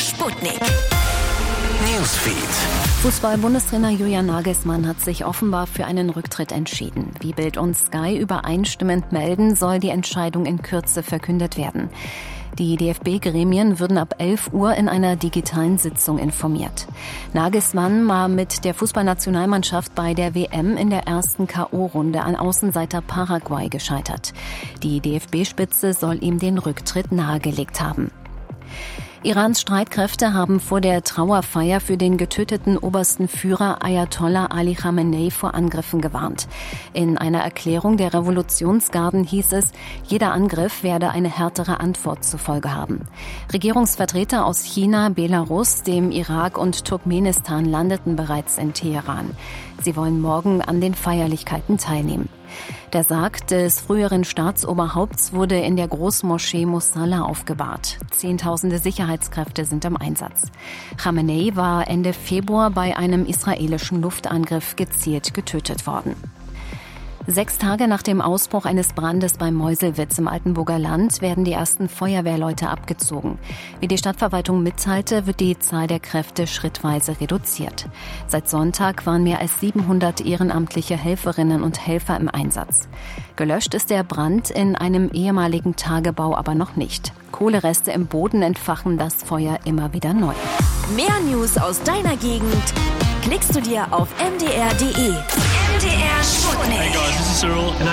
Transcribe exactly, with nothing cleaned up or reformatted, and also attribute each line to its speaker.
Speaker 1: Sputnik. Newsfeed.
Speaker 2: Fußball-Bundestrainer Julian Nagelsmann hat sich offenbar für einen Rücktritt entschieden. Wie Bild und Sky übereinstimmend melden, soll die Entscheidung in Kürze verkündet werden. Die D F B-Gremien würden ab elf Uhr in einer digitalen Sitzung informiert. Nagelsmann war mit der Fußballnationalmannschaft bei der W M in der ersten K O-Runde an Außenseiter Paraguay gescheitert. Die D F B-Spitze soll ihm den Rücktritt nahegelegt haben. Irans Streitkräfte haben vor der Trauerfeier für den getöteten obersten Führer Ayatollah Ali Khamenei vor Angriffen gewarnt. In einer Erklärung der Revolutionsgarden hieß es, jeder Angriff werde eine härtere Antwort zur Folge haben. Regierungsvertreter aus China, Belarus, dem Irak und Turkmenistan landeten bereits in Teheran. Sie wollen morgen an den Feierlichkeiten teilnehmen. Der Sarg des früheren Staatsoberhaupts wurde in der Großmoschee Mosalla aufgebahrt. Zehntausende Sicherheitskräfte sind im Einsatz. Khamenei war Ende Februar bei einem israelischen Luftangriff gezielt getötet worden. Sechs Tage nach dem Ausbruch eines Brandes bei Meuselwitz im Altenburger Land werden die ersten Feuerwehrleute abgezogen. Wie die Stadtverwaltung mitteilte, wird die Zahl der Kräfte schrittweise reduziert. Seit Sonntag waren mehr als siebenhundert ehrenamtliche Helferinnen und Helfer im Einsatz. Gelöscht ist der Brand in einem ehemaligen Tagebau aber noch nicht. Kohlereste im Boden entfachen das Feuer immer wieder neu.
Speaker 1: Mehr News aus deiner Gegend klickst du dir auf m d r punkt d e. M D R Sputnik.
Speaker 3: Hey guys, this is Cyril.